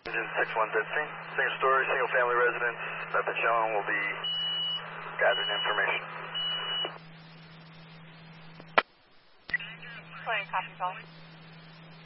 Engine 6113, single story, single family residence, method shown will be gathering information. Copy, call.